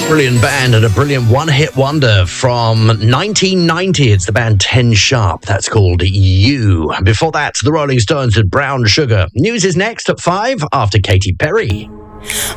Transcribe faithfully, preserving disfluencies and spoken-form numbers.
Brilliant band and a brilliant one-hit wonder from nineteen ninety. It's the band Ten Sharp. That's called You. Before that, the Rolling Stones with Brown Sugar. News is next at five after Katy Perry.